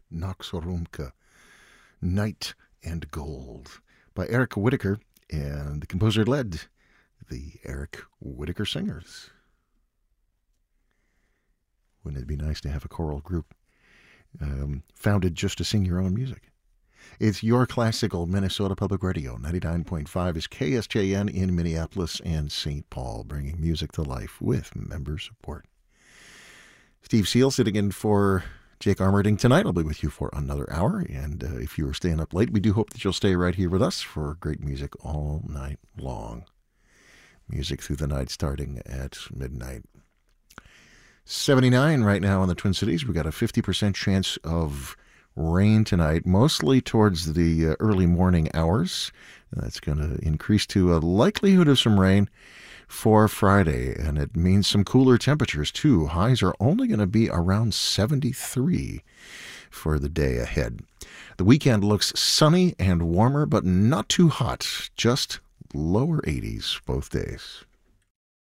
Noxorumka, Night and Gold by Eric Whitacre, and the composer led the Eric Whitacre Singers. Wouldn't it be nice to have a choral group founded just to sing your own music? It's your classical Minnesota Public Radio. 99.5 is KSJN in Minneapolis and St. Paul, bringing music to life with member support. Steve Seal sitting in for Jake Armerding tonight. I'll be with you for another hour, and if you are staying up late, we do hope that you'll stay right here with us for great music all night long. Music through the night starting at midnight. 79 right now in the Twin Cities. We've got a 50% chance of rain tonight, mostly towards the early morning hours. That's going to increase to a likelihood of some rain for Friday, and it means some cooler temperatures too. Highs are only going to be around 73 for the day ahead. The weekend looks sunny and warmer, but not too hot, just lower 80s both days.